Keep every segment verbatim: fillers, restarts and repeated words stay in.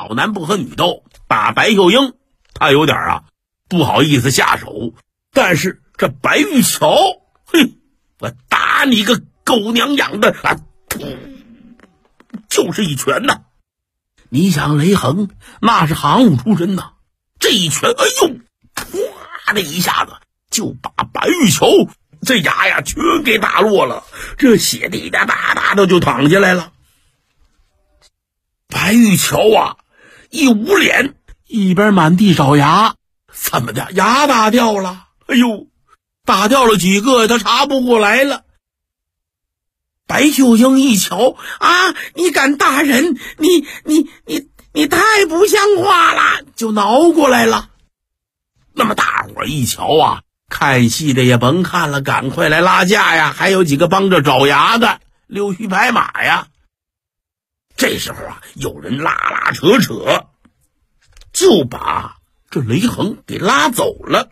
好男不和女斗，打白秀英他有点啊不好意思下手，但是这白玉桥，嘿，我打你个狗娘养的啊！噗，就是一拳呐！你想雷横那是行伍出身呐，这一拳，哎呦，啪的一下子就把白玉桥这牙呀全给打落了，这血滴答答答的就淌下来了。白玉桥啊一捂脸，一边满地找牙，怎么的，牙打掉了？哎呦，打掉了几个他查不过来了。白秀英一瞧啊，你敢打人，你你你你太不像话了，就挠过来了。那么大伙一瞧啊，看戏的也甭看了，赶快来拉架呀，还有几个帮着找牙的溜须拍马呀。这时候啊，有人拉拉扯扯，就把这雷横给拉走了。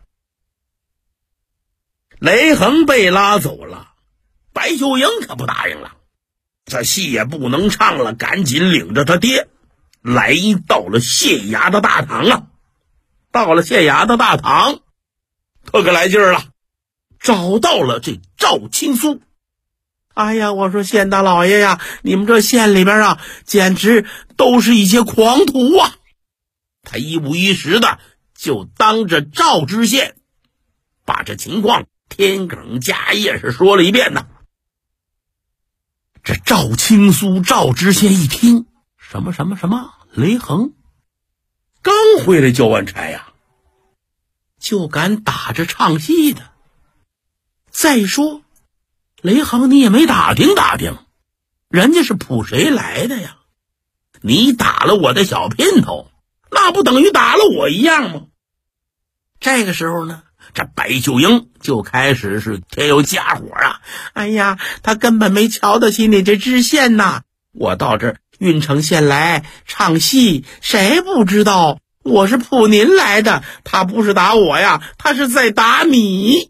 雷横被拉走了，白秀英可不答应了，这戏也不能唱了，赶紧领着他爹来到了县衙的大堂啊。到了县衙的大堂，他可来劲儿了，找到了这赵青苏。哎呀，我说县大老爷呀，你们这县里边啊，简直都是一些狂徒啊！他一五一十的就当着赵知县把这情况天哏家业是说了一遍呢。这赵青苏赵知县一听，什么什么什么雷横刚回来交完差呀，就敢打着唱戏的。再说雷横你也没打听打听，人家是扑谁来的呀？你打了我的小姘头，那不等于打了我一样吗？这个时候呢，这白秀英就开始是添油加火啊！哎呀，他根本没瞧得起你这知县呐！我到这郓城县来唱戏，谁不知道我是扑您来的？他不是打我呀，他是在打你。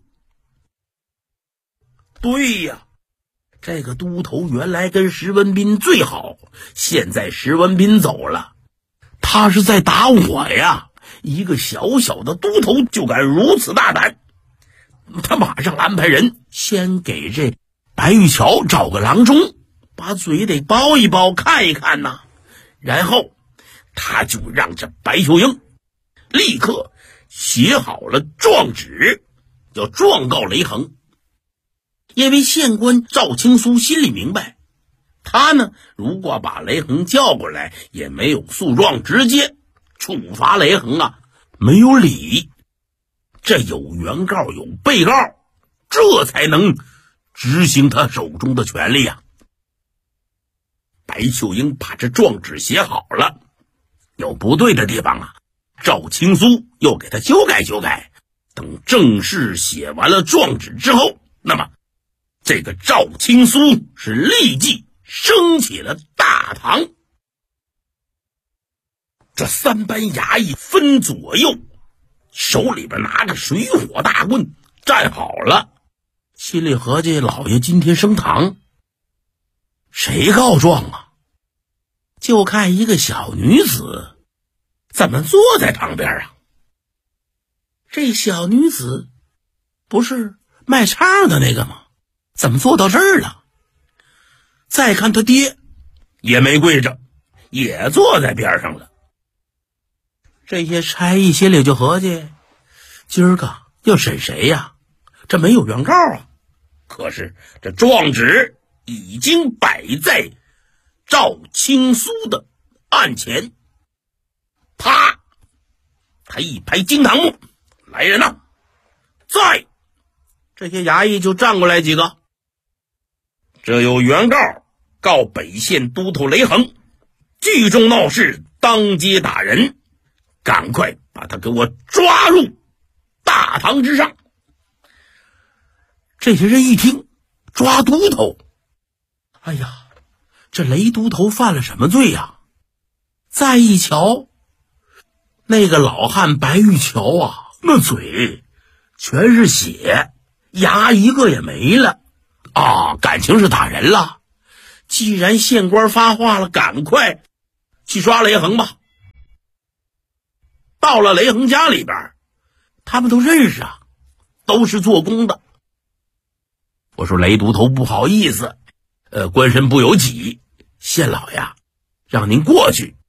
对呀，这个都头原来跟石文斌最好，现在石文斌走了，他是在打我呀！一个小小的都头就敢如此大胆，他马上安排人先给这白玉桥找个郎中，把嘴得包一包看一看呐。然后他就让这白秀英立刻写好了状纸，要状告雷横。因为县官赵青苏心里明白，他呢如果把雷横叫过来，也没有诉状，直接处罚雷横啊，没有理。这有原告有被告，这才能执行他手中的权利啊。白秀英把这状纸写好了，有不对的地方啊，赵青苏又给他修改修改。等正式写完了状纸之后，那么这个赵青苏是立即升起了大堂。这三班衙役分左右，手里边拿着水火大棍站好了，心里合计老爷今天升堂，谁告状啊？就看一个小女子怎么坐在旁边啊。这小女子不是卖唱的那个吗？怎么坐到这儿了？再看他爹也没跪着，也坐在边上了。这些差役心里就合计，今儿个要审谁呀？这没有原告啊。可是这状纸已经摆在赵青苏的案前。啪，他一拍惊堂木，来人呐，在！这些衙役就站过来几个。这有原告告北县都头雷横聚众闹事，当街打人，赶快把他给我抓入大堂之上。这些人一听抓都头，哎呀，这雷都头犯了什么罪呀？再一瞧那个老汉白玉桥啊，那嘴全是血，牙一个也没了啊！感情是打人了。既然县官发话了，赶快去抓雷横吧。 到了雷横家里边，他们都认识啊，都是做工的。我说雷都头不好意思，呃，官绅不由己，县老爷让您过去